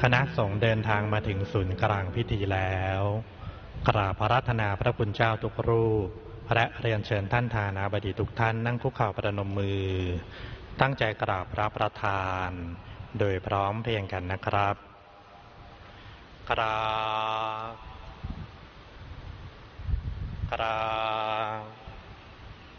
ณะสงฆ์เดินทางมาถึงศูนย์กลางพิธีแล้วกราบอาราธนาพระคุณเจ้าทุกรูปและเรียนเชิญท่านทานาบดีทุกท่านนั่งคุกเข่าประนมมือตั้งใจกราบพระประธานโดยพร้อมเพรียงกันนะครับกราบ